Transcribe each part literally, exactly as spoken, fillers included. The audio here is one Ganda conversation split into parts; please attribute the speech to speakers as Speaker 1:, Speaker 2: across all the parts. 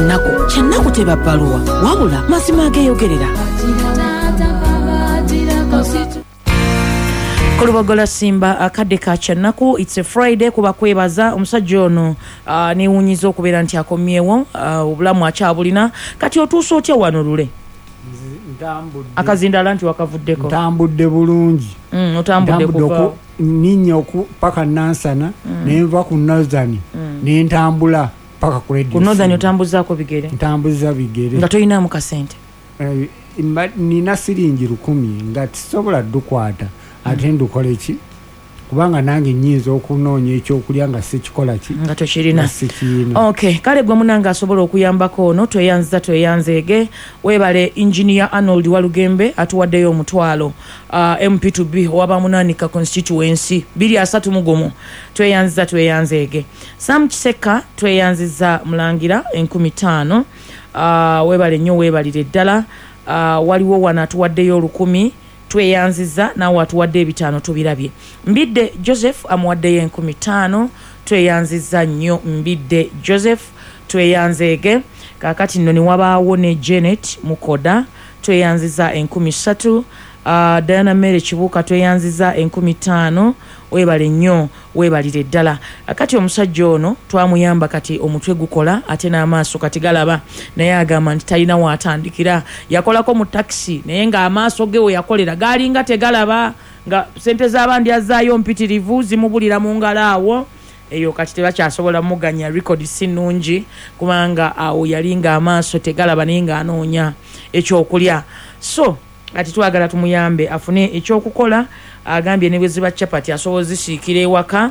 Speaker 1: Kyannaku Kyannaku teba bbaluwa wabula mazima ageeyogerera. Kulubagola Simba akadde ka Kyannaku. It's a Friday kuba kwebaza omusajja ono uh, neewunyiza okubeera nti akomyewo uh, obulamu akyabulina. Kati otuusa otya wano Lule? Akazindala nti wakavuddeko.
Speaker 2: Ntambudde bulungi.
Speaker 1: Mm, otambudde kuva
Speaker 2: ninnya paka Nansana mm. nenva ku Northern mm. nentambula paka ku Radio.
Speaker 1: Ku Northern otambuzaako bigere?
Speaker 2: Ntambuza bigere.
Speaker 1: Nga toyinaamu kasente?
Speaker 2: Uh, nina siringi lukumi nga tisobola ddukwata ate ndukola ki kubanga nange nnyinza okunoonya ekyokulya nga sikikola ki
Speaker 1: nga tokirina.
Speaker 2: Okay,
Speaker 1: kale gwe munange asobola okuyambako ono tweyanziza tweyanzeege. Weebale Engineer Arnold Walugembe atuwaddeyo omutwalo uh, M P two B owaba munanika constituency biri asatu mugumu. Tweyanziza tweyanzeege. Sam Kiseka tweyanziza mulangira enkumi ttaano. Uh, weebale nnyo weebalire ddala. Uh, waliwo wano atuwaddeyo olukumi. Tweyanziza nawe atuwadde ebitaano tubirabye. Mbidde Joseph amuwaddeyo enkumi ttaano. Tweyanziza nnyo Mbidde Joseph. Tweyanzeege. Kakati nno ne wabaawo ne Janet Mukoda. Tweyanziza enkumi ssatu. Uh, Diana Mary Kibuuka tweyanziza enkumi ttaano. Weebale nnyo weebalire ddala. Kati omusajja ono twamuyamba kati omutwe gukola ate n'amaaso kati galaba naye agamba nti talina waatandikira. Yakolako mu taxi naye nga amaaso ge we yakolera gaalinga tegalaba nga sente z'abandi azzaayo mpitirivu zimubulira mu ngalo awo. Eyo kati tebakyasobola muganya record si nnungi kubanga awo yalinga amaaso tegalaba naye nga anoonya ekyokulya. So kati twagala tumuyambe afune ekyokukola. Agambye ne bwe ziba chapati asobola zisiikira ewaka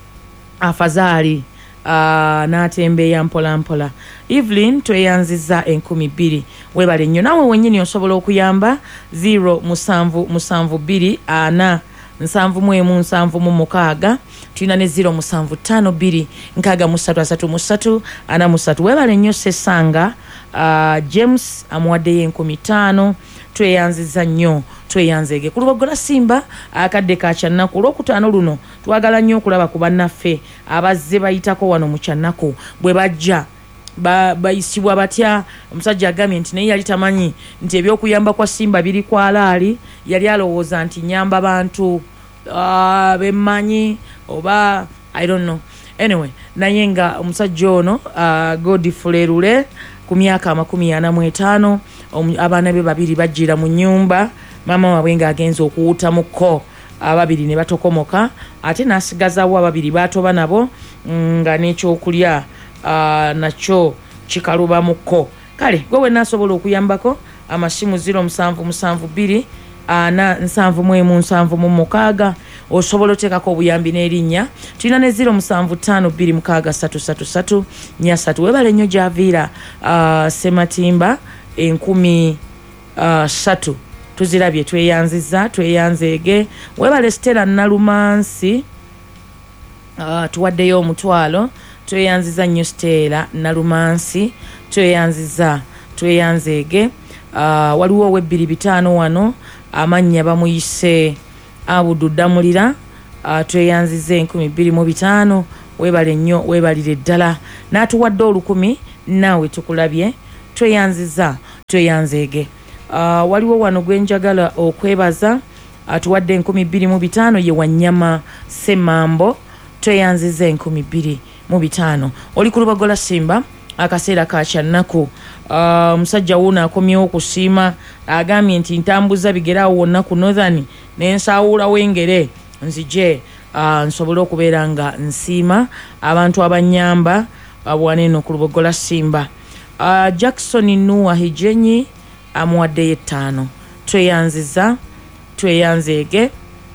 Speaker 1: afazaali uh, n'atembeeya mpola mpola. Evelyn tweyanziza enkumi bbiri. Weebale nnyo nawe wennyini osobola okuyamba zero musanvu musanvu bbiri ana nsanvu mu emu nsanvu mu mukaaga. Tulina ne zero musanvu ttaano bbiri nkaaga mu ssatu asatu mu ssatu ana mu ssatu. Weebale nnyo Sesanga uh, James amuwaddeyo enkumi ttaano. Tweyanziza nnyo tweyanzeege. Ku Lubagola Simba akadde ka Kyannaku olwokutaano luno twagala nnyo okulaba ku bannaffe abazze bayitako wano mu Kyannaku bwe bajja bayisibwa batya. Omusajja agambye nti naye yali tamanyi nti ebyokuyamba kwa Simba biri kwa alaali. Yali alowooza nti nyamba bantu uh, bemmanyi oba I don't know. Anyway, naye nga omusajja ono uh, Godfrey Lule ku myaka amakumi ana mu etaano abaana be babiri bajjira mu nnyumba. Mama waabwe ng'agenza okuwuta mu kko ababiri ne batokomoka ate n'asigazaawo ababiri baatoba nabo nga n'ekyokulya uh, nakyo kikaluba mu kko. Kale gwe wenna asobola okuyambako amasimu zero musanvu musanvu bbiri ana nsanvu mu emu nsanvu mu mukaaga. Osobola oteekako obuyambi n'erinnya. Tulina ne zero musanvu ttaano bbiri mukaaga ssatu ssatu ssatu nnya ssatu. Weebale nnyo Javiira uh, Sematimba enkumi uh, ssatu. Tuzirabye tweyanziza tweyanzeege. Weebale Stella Nalumansi uh, tuwaddeyo omutwalo. Tweyanziza nnyo Stella Nalumansi. Tweyanziza tweyanzeege. Uh, waliwo owebbiri bitaano wano amannya bamuyise Abudu Damulira. Uh, tweyanziza enkumi bbiri mu bitaano. Weebale nnyo weebalire ddala. N'atuwadde olukumi naawe tukulabye. Tweyanziza tweyanzeege. Uh, waliwo wano gwenjagala okwebaza atuwadde enkumi bbiri mu bitaano ye Wanyama Semambo. Tweyanziza enkumi bbiri mu bitaano. Oli ku Lubagola Simba akaseera ka Kyannaku. Omusajja uh, wuno akomyewo okusiima agambye nti ntambuza bigerawo wonna ku Northern n'ensawulawo engere nzije uh, nsobole okubeera nga nsiima abantu abanyamba abwaneno ku Lubagola Simba. Uh, Jackson Nuwa Hijenyi amuwaddeyo ettaano. Tweyanziza tweyanzeege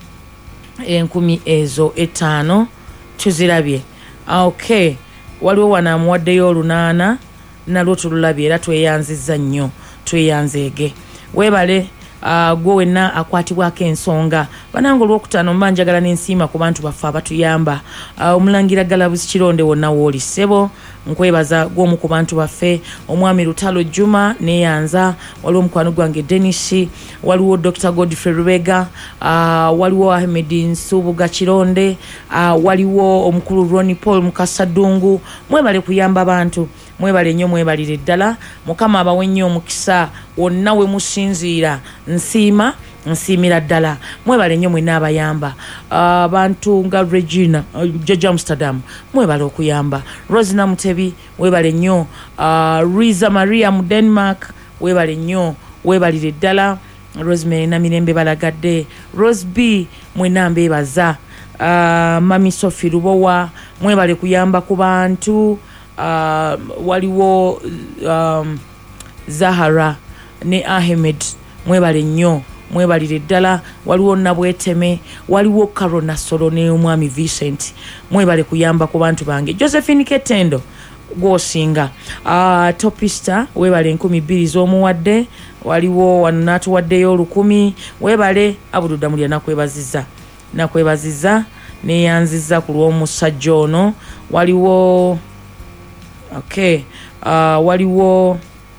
Speaker 1: enkumi ezo ettaano tuzirabye. Okay, waliwo wano amuwaddeyo olunaana nalwo tululabye era tweyanziza nnyo tweyanzeege. Weebale uh, gwe wenna akwatibwako ensonga. Banange olwokutaano mba njagala n'ensiima ku bantu baffe abatuyamba. Uh, omulangira Galabuzi Kironde wonna wooli ssebo nkwebaza gw'omu ku bantu baffe. Omwami Lutalo Juma neyanza. Waliwo omukwano gwange Dennis. Waliwo Doctor Godfrey Rubega. Uh, waliwo Ahmed Nsubuga Kironde. Uh, waliwo omukulu Ronnie Paul Mukasadungu. Mwebale kuyamba abantu mwebale nnyo mwebalire ddala mukama abawe nnyo omukisa wonna we musinziira nsiima nsiimira ddala mwebale nnyo mwenna abayamba abantu uh, nga Regina uh, Jajja Amsterdam mwebale okuyamba Rosina Mutebi webale nnyo uh, Riza Maria mu Denmark webale nnyo webalire ddala Rosemary na Mirembe balagadde Rose B mwenna mbebaza uh, Mami Sophie Rubowa mwebale kuyamba ku bantu uh, waliwo um, Zahara ne Ahmed mwebale nnyo mwebalire ddala waliwo Nabweteme waliwo Karona Solo ne omwami Vincent mwebale kuyamba ku bantu bange Josephine Ketendo gwosinga uh, Topista webale enkumi bbiri z'omuwadde waliwo wano natuwaddeyo olukumi webale Abududa mulya nakwebaziza nakwebaziza neyanziza ku lw'omusajja ono waliwo okay uh, waliwo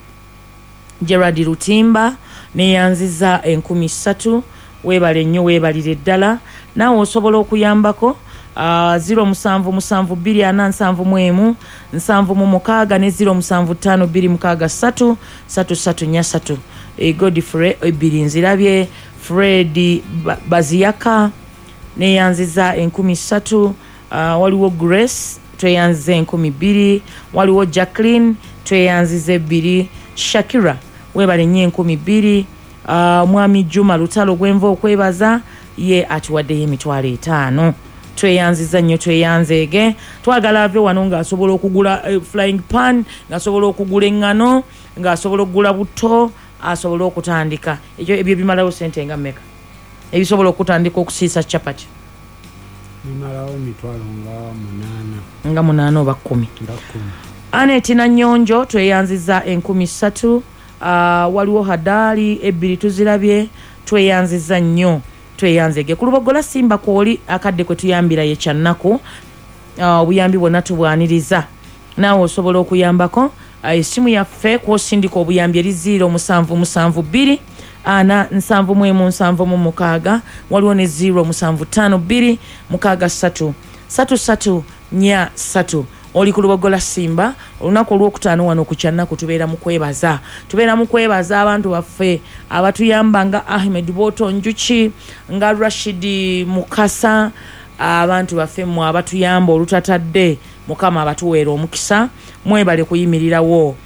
Speaker 1: Gerard Lutimba neyanziza enkumi ssatu webale nnyo webalire ddala nawe osobola okuyambako uh, ziro musanvu musanvu bbiri ana nsanvu mu emu nsanvu mu mukaaga ne ziro musanvu ttaano bbiri mukaaga ssatu ssatu ssatu nnya ssatu e Godfrey ebbiri nzirabye Fred Baziyaka neyanziza enkumi ssatu uh, waliwo Grace tweyanziza enkumi bbiri waliwo Jacqueline tweyanziza ebbiri Shakira webale nnyo enkumi bbiri uh, mwami Juma Lutalo gwenva okwebaza ye atuwaddeyo emitwalo etaano tweyanziza nnyo tweyanzeege twagala ave wano ng'asobola okugula uh, flying pan ng'asobola okugula eŋŋano ng'asobola okugula buto asobola okutandika ekyo ebyo bimalawo sente nga mmeka ebisobola okutandika okusiisa chapati
Speaker 2: bimalawo emitwalo nga munaana
Speaker 1: nga munaana oba kkumi Aneti na Nyonjo tweyanziza enkumi ssatu uh, waliwo Hadali ebbiri tuzirabye tweyanziza nnyo tweyanzege ku Lubogola Simba kwoli akadde kwe tuyambira ye kyannaku obuyambi uh, bwonna tubwaniriza naawe osobola okuyambako esimu uh, yaffe kwosindika obuyambi eri ziro musanvu musanvu bbiri ana nsanvu mu emu nsanvu mu mukaaga waliwo ne ziro musanvu ttaano bbiri mukaaga ssatu ssatu ssatu nnya ssatu oli ku Lubogola Simba olunaku olwokutaano wano ku kyannaku tubeera mu kwebaza tubeera mu kwebaza abantu baffe abatuyamba nga Ahmed Boto Njuki nga Rashidi Mukasa abantu baffe mu abatuyamba olutatadde mukama abatuweera omukisa mwebale kuyimirirawo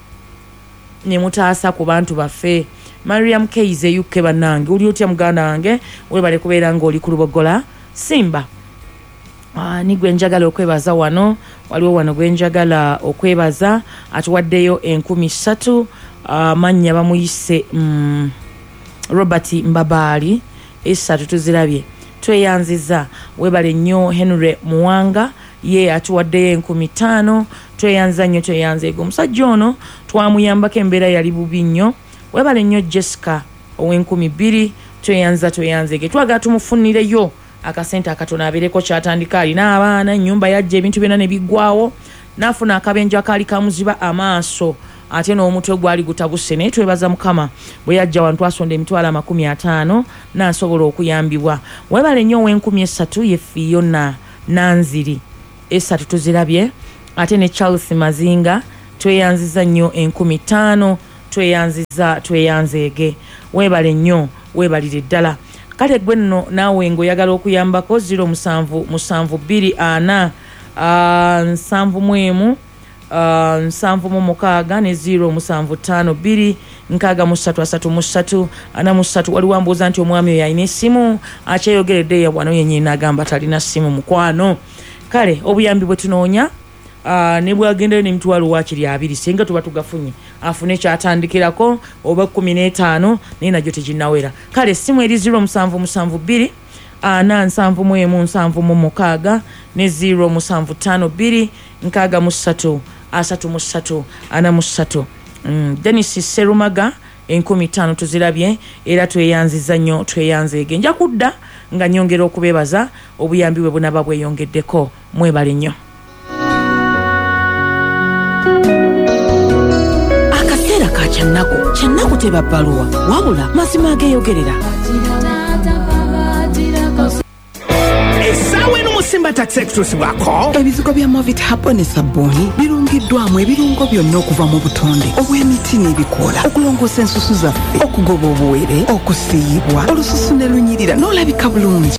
Speaker 1: ne mutaasa ku bantu baffe Mariam Keize yuke banange uli otya muganda wange webale kubeera nga oli ku Lubogola Simba. Ah, ni gwenjagala okwebaza wano waliwo wano gwenjagala okwebaza atuwaddeyo enkumi ssatu uh, manya bamuyise mm, Robert Mbabali essatu tuzirabye tweyanziza webale nnyo Henry Muwanga ye atuwaddeyo enkumi ttaano tweyanza nnyo tweyanzeego omusajja ono twamuyambako embeera yali bubi nnyo webale nnyo Jessica ow'enkumi bbiri tweyanza tweyanzeege twagala tumufunireyo akasente akatono abeereko kyatandika alina abaana ennyumba yajja ebintu byonna ne biggwawo n'afuna akabenjo akaali kamuziba amaaso ate n'omutwe gwali gutabuse naye twebaza mukama bwe yajja wantu asonda emitwalo amakumi ataano n'asobola okuyambibwa webale nnyo ow'enkumi essatu ye Fiona Nanziri essatu tuzirabye ate ne Charles Mazinga tweyanziza nnyo enkumi ttaano tweyanziza tweyanzeege webale nnyo webalire ddala kale gwe nno naawe ng'oyagala okuyambako ziro musanvu musanvu bbiri ana uh, nsanvu mu emu uh, nsanvu mu mukaaga ne ziro musanvu ttaano bbiri nkaaga mu ssatu asatu mu ssatu ana mu ssatu waliwo ambuuza nti omwami oyo alina essimu akyeyogeredde wano yennyini agamba talina ssimu mukwano kale obuyambi bwe tunoonya Uh, ne bwagendayo n'emitwalo waakiri abiri singa tuba tugafunye afune kyatandikirako oba kumi n'etaano naye nagyo teginnawera kale essimu eri ziro musanvu musanvu bbiri ana nsanvu mu emu nsanvu mu mukaaga ne ziro musanvu ttaano bbiri nkaaga mu ssatu asatu mu ssatu ana mu ssatu mm, Denis Serumaga enkumi ttaano tuzirabye era tweyanziza nnyo tweyanzeege nja kudda nga nnyongera okubeebaza obuyambi bwe bunaba bweyongeddeko mwebale nnyo. Akaseera ka kyannaku kyannaku teba bbaluwa wabula mazima ageeyogerera.
Speaker 3: Essaawa eno mu Simba Tax exclusivako
Speaker 4: ebizigo bya Movit Hapo ne sabuni birungiddwamu ebirungo byonna okuva mu butonde obw'emiti n'ebikoola okulongoosa ensusu zaffe okugoba obuwere okusiiyibwa olususu ne lunyirira n'olabika bulungi.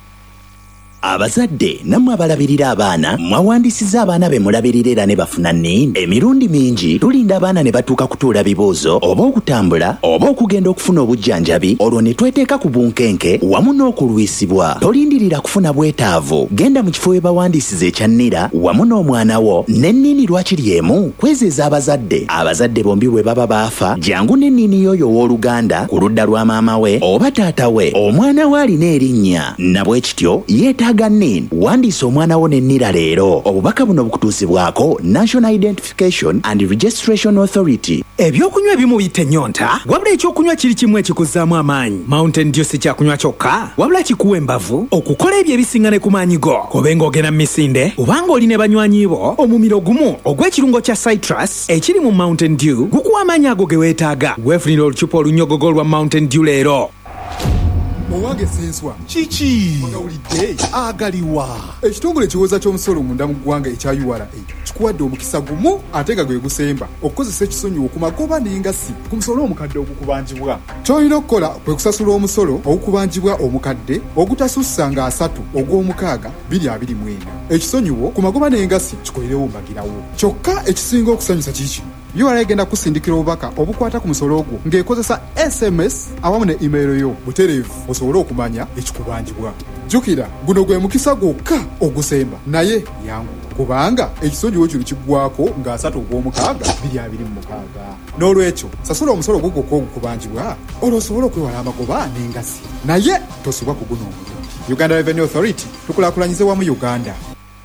Speaker 5: Abazadde namwe abalabirira abaana mwawandiisiza abaana be mulabirira ne bafuna nini. Emirundi mingi tulinda abaana ne batuuka kutuula bibuuzo oba okutambula oba okugenda okufuna obujjanjabi olwo ne tweteeka ku bunkenke wamu n'okulwisibwa. Tolindirira kufuna bwetaavu, genda mu kifo we bawandiisiza ekyannira wamu n'omwana wo n'ennini lwakiri emu kwezeeza abazadde. Abazadde bombi bwe baba baafa jangu n'ennini yoyo w'oluganda ku ludda lwa maama we oba taata we omwana we alina erinnya nabwe kityo yeetaaga Ganin wandiisa omwana wo n'ennira leero. Obubaka buno bukutuusibwako National Identification and Registration Authority.
Speaker 3: Ebyokunywa ebimu biyita ennyonta wabula ekyokunywa kiri kimu ekikuzzaamu amaanyi. Mountain Dew si kyakunywa kyokka wabula kikuwa embavu okukola ebyo ebisinga ne ku maanyi go. Kobe ng'ogenda mu misinde obanga oli ne banywanyi bo omumiro gumu ogw'ekirungo kya citrus ekiri mu Mountain Dew gukuwa amaanyi ago ge weetaaga. Weefunira olucupa olunyogogo lwa Mountain Dew leero.
Speaker 6: Owange senswa chichi mugawulidde agaliwa ekitongole kiwoza ky'omusolo munda mu ggwanga ekya U R A kikuwadde omukisa gumu ate nga gwe gusemba okukozesa ekisonyiwo ku magoba n'engasi ku musolo omukadde ogukubanjibwa. Ky'olina okukola kwe kusasula omusolo ogukubanjibwa omukadde ogutasussa nga asatu ogw'omukaaga biri abiri mu ena. Ekisonyiwo ku magoba n'engasi kikolerewo mbagirawo. Kyokka ekisinga okusanyusa kiki U R A egenda kusindikira obubaka obukwata ku musolo ogwo ng'ekozesa S M S awamu ne email yo butereevu osobole okumanya ekikubanjibwa. Jjukira guno gwe mukisa gwokka ogusemba naye yangu kubanga ekisonyiwo kino kiggwako ng'asatu ogw'omukaaga biri abiri mu mukaaga. N'olwekyo sasula omusolo gwo gwokka ogukubanjibwa olwo osobole okwewala amagoba n'engasi naye tosubwa ku guno omulungi. Uganda Revenue Authority tukulaakulanyize wamu Uganda.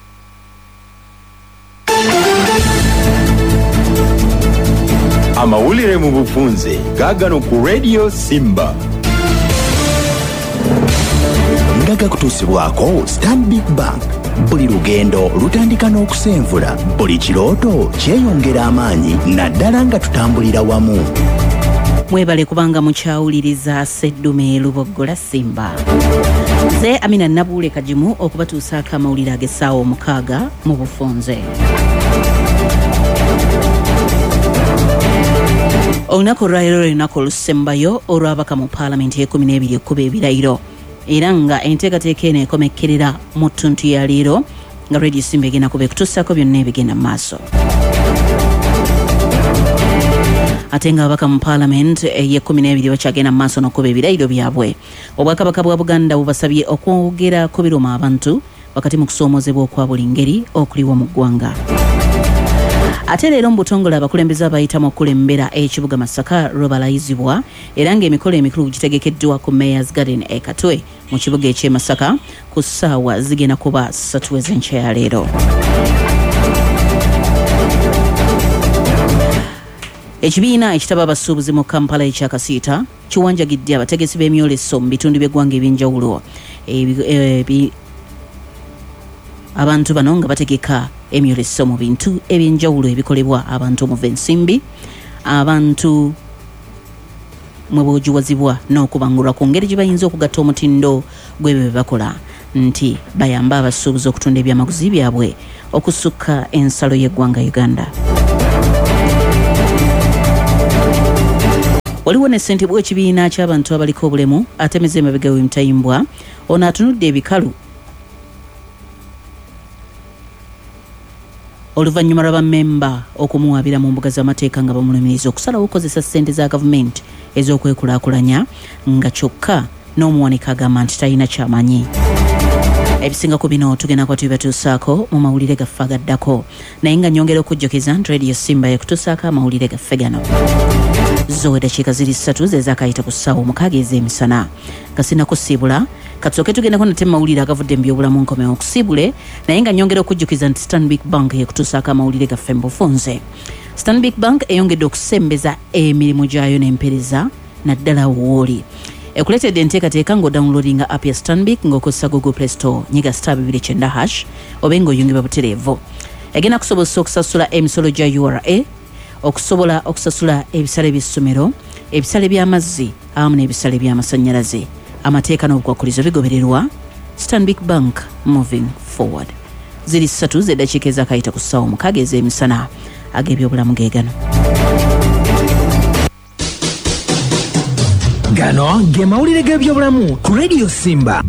Speaker 7: Amawulire mu bufunze gaagano ku Radio Simba.
Speaker 5: Ngaga kutuusibwako Stanbic Bank. Buli lugendo lutandika n'okusenvula, buli kirooto kyeyongera amaanyi naddala nga tutambulira wamu.
Speaker 8: Mwebale kubanga mukyawuliriza Sseddume Luboggola Simba. Nze Amina Nabuule Kajimu okubatuusaako amawulire ag'essaawa omukaaga mu bufunze. Olunaku lwaleero lunaku olusembayo olwabaka mu paalamenti ekumi n'ebiri ekkuba ebirayiro era nga enteekateeka eno ekomekkerera mu ttuntu ya leero nga Radio Simba egenda kuba ekutuusaako byonna ebigenda mu maaso. Ate nga ababaka mu paalamenti ey'ekkumi n'ebiri bakyagenda mu maaso n'okkuba ebirayiro byabwe. Obwakabaka bwa Buganda bubasabye okwogera ku biruma abantu wakati mu kusoomoozebwa okwa buli ngeri okuliwo mu ggwanga. Ate leero mu butongole abakulembeze abayitamu okulembera ekibuga Masaka lwebalayizibwa era ng'emikolo emikulu gitegekeddwa ku Mayor's Garden e Katwe mu kibuga eky'e Masaka ku ssaawa zigenda kuba ssatu ez'enkya ya leero. Ekibiina ekitaba abasuubuzi mu Kampala ekyakasiita kiwanjagidde abategesi b'emyoleso mu bitundu by'eggwanga eby'enjawulo. Abantu bano nga bategeka emyoleso mu bintu ebyenjawulo ebikolebwa abantu omuva ensimbi, abantu mwe boogiwazibwa n'okubangulwa ku ngeri gye bayinza okugatta omutindo gw'ebyo bye bakola nti bayamba abasuubuzi okutunda ebyamaguzi byabwe okusukka ensalo y'eggwanga Uganda. Waliwo ne ssentebe w'ekibiina ky'abantu abaliko obulemu atemeza emabega w'emitayimbwa ono atunudde ebikalu oluvannyuma lwa bammemba okumuwaabira mu mbuga z'amateeka nga bamulumiriza okusalawo okukozesa ssente za gavumenti ez'okwekulaakulanya nga kyokka n'omuwanika agamba nti talina kyamanyi. Ebisinga ku bino tugenda kuba tubibatuusaako mu mawulire gaffe agaddako naye nga nnyongera okujjukiza nti Radio Simba yakutuusaako amawulire gaffe gano. Zo eddakiika ziri ssatu ze zaakayita ku ssaawa omukaaga ez'emisana nga sinnakusiibula katusooke tugendako nate mawulire agavudde mu byobulamu nkomewo okusiibule naye nga nnyongera okujjukiza nti Stanbic Bank yakutuusaako amawulire gaffe mu bufunze. Stanbic Bank eyongedde okusembeza emirimu gyayo n'empereza naddala wooli. Ekuleetedde enteekateeka ng'odownloadinga app ya Stanbic ng'okozesa Google Play Store nyiga star bibiri kyenda hash obe ng'oyungibwa butereevu. Egenda kusobozesa okusasula emisolo gya U R A, okusobola okusasula ebisale by'essomero, ebisale by'amazzi awamu n'ebisale by'amasannyalaze. Amateeka n'obukwakulizo bigobererwa Stanbic Bank moving forward. Ziri ssatu z'eddakiika ezakayita ku ssaawa mukaaga ez'emisana ag'ebyobulamu geegano.
Speaker 3: Gano ge mawulire g'ebyobulamu ku Radio Simba.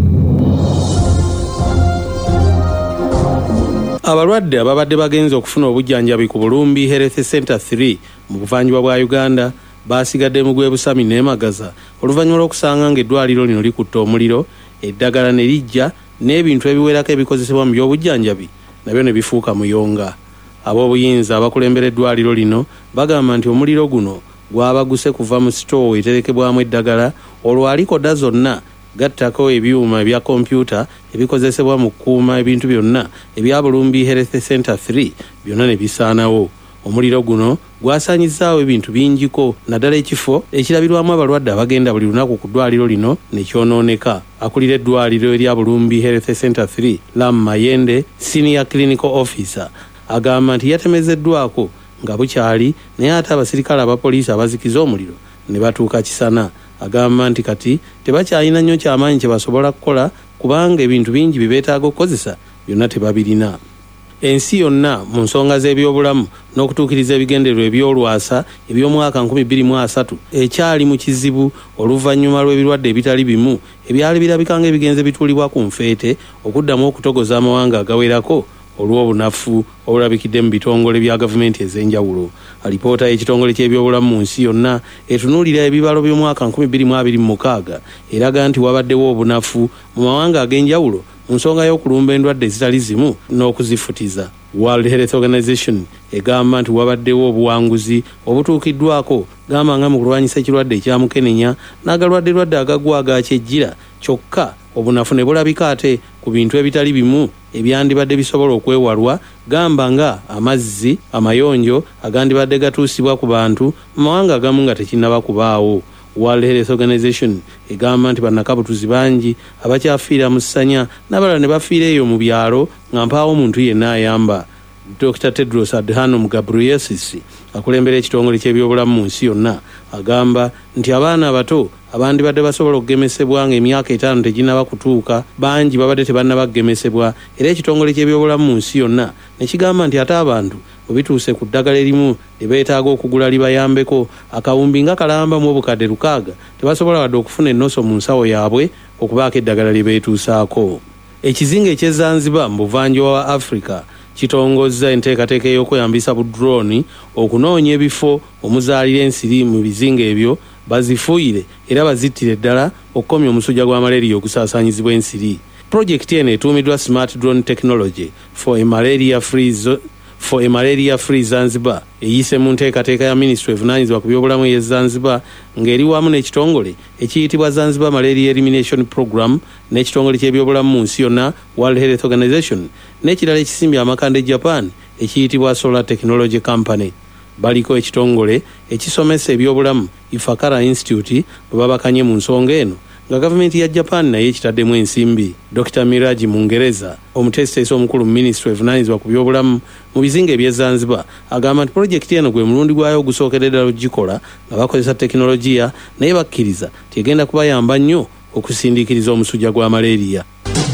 Speaker 9: Abalwadde ababadde bagenze okufuna obujjanjabi ku Bulumbi Health Center three mu buvanjuba bwa Uganda basigadde mu gwebusami n'emagaza oluvannyuma lw'okusanga ng'eddwaliro lino likutte omuliro, eddagala ne lijja n'ebintu ebiwerako ebikozesebwa mu by'obujjanjabi nabyo ne bifuuka muyonga. Ab'obuyinza abakulembera eddwaliro lino bagamba nti omuliro guno gwabaguse kuva mu sitoowa eterekebwamu eddagala olwo alikoda zonna gattako ebyuma ebya kompyuta ebikozesebwa mu kukuuma ebintu byonna ebya Bulumbi Health Center three byonna ne bisaanawo. Omuliro guno gwasaanyizaawo ebintu bingiko naddala ekifo ekirabirwamu abalwadde abagenda buli lunaku ku ddwaliro lino ne kyonooneka. Akulira eddwaliro erya Bulumbi Health Center three Lam Mayende, Senior Clinical Officer, agamba nti yatemezeddwako nga bukyali naye ate abasirikale abapoliisi abazikiza omuliro ne batuuka kisana. Agamba nti kati tebakyalina nnyo kyamaanyi kye basobola kukola kubanga ebintu bingi bye beetaaga okukozesa byonna tebabirina. Ensi yonna mu nsonga z'ebyobulamu n'okutuukiriza ebigendererwa ebyolwasa eby'omwaka nkumi bbiri mu asatu ekyali mu kizibu oluvannyuma lw'ebirwadde ebitali bimu ebyali birabika ng'ebigenze bituulibwa ku nfeete okuddamu okutogoza amawanga agawerako olw'obunafu obulabikidde mu bitongole bya gavumenti ez'enjawulo. Alipoota y'ekitongole ky'ebyobulamu mu nsi yonna etunuulira ebibalo by'omwaka nkumi bbiri mu abiri mu mukaaga eraga nti wabaddewo obunafu mu mawanga ag'enjawulo mu nsonga y'okulumba endwadde ezitali zimu n'okuzifutiza. World Health Organization egamba nti wabaddewo obuwanguzi obutuukiddwako gamba nga mu kulwanyisa ekirwadde ekyamukenenya n'agalwadde-lwadde agagwa agakyejjira kyokka obunafu ne bulabika ate ku bintu ebitali bimu ebyandibadde bisobola okwewalwa gamba nga amazzi amayonjo agandibadde gatuusibwa ku bantu mu mawanga agamu nga tekinnaba kubaawo. World Health Organization egamba nti bannakabutuzi bangi abakyafiira mu ssanya n'abalala ne bafiira eyo mu byalo nga mpaawo omuntu yenna ayamba. Doctor Tedros Adhanom Ghebreyesus akulembera ekitongole ky'ebyobulamu mu nsi yonna agamba nti abaana abato abandibadde basobola okugemesebwa ng'emyaka etaano teginnaba kutuuka bangi babadde tebannaba kugemesebwa era ekitongole ky'ebyobulamu mu nsi yonna ne kigamba nti ate abantu bwe bituuse ku ddagala erimu ne beetaaga okugula libayambeko akawumbi nga kalamba mu obukadde lukaaga tebasobola wadde okufuna ennoso mu nsawo yaabwe okubaako eddagala lye beetuusaako. Ekizinga eky'Ezanzibar mu buvanjuba wa Africa kitongozza enteekateeka ey'okweyambisa budroni okunoonya ebifo omuzaalira ensiri mu bizinga ebyo bazifuuyire era bazittire ddala okukomya omusujja gwa malaria ogusaasaanyizibwa ensiri. Projekiti eno etuumiddwa Smart Drone Technology for a Malaria Free for a Malaria Free Zanzibar eyise mu nteekateeka ya Ministry evunaanyizibwa ku byobulamu ye Zanzibar ng'eri wamu n'ekitongole ekiyitibwa Zanzibar Malaria Elimination Program n'ekitongole ky'ebyobulamu mu nsi yonna World Health Organization n'ekirala ekisimbye amakanda e Japan ekiyitibwa Solar Technology Company. Baliko ekitongole ekisomesa ebyobulamu Ifakara Institute bwe babakanye mu nsonga eno nga gavumenti ya Japan naye ekitaddemu ensimbi. Doctor Miraji Mungereza omutesiteesi omukulu mu Ministry evunaanyizibwa ku byobulamu mu bizinga eby'e Zanzibar agamba nti projekiti eno gwe mulundi gwayo ogusookedde ddala ogikola nga bakozesa tekinologiya naye bakkiriza tegenda kubayamba nnyo okusindiikiriza omusujja gwa malaria.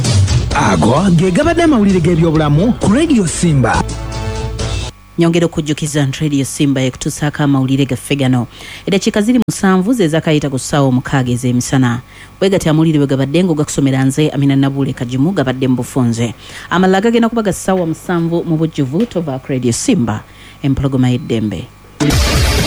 Speaker 3: Ago ge gabadde amawulire g'ebyobulamu ku Radio Simba.
Speaker 8: Nyongera okujjukiza nti Radio Simba ekutuusaako amawulire gaffe gano eddakiika ziri musanvu ze zakayita ku ssaawa omukaaga ez'emisana. Bwe gati amawulire bwe gabadde ng'ogakusomera nze Amina Nabule Kajimu gabadde mu bufunze. Amalala gagenda kuba ga ssaawa musanvu mu bujjuvu tovaako Radio Simba empologoma y'eddembe.